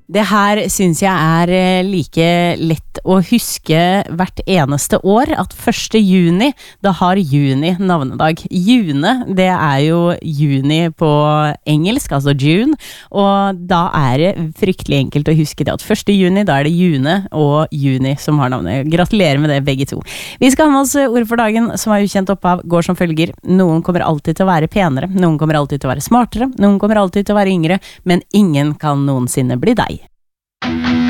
Det her synes jeg like lett å huske hvert eneste år, at 1. juni, da har juni navnedag. June, det jo juni på engelsk, altså June, og da det fryktelig enkelt å huske det at 1. juni, da det June og juni som har navnet. Gratulerer med det, begge to. Vi skal ha med oss ord for dagen som ukjent opphav, går som følger. Noen kommer alltid til å være penere, noen kommer alltid til å være smartere, noen kommer alltid til å være yngre, men ingen kan noensinne bli deg.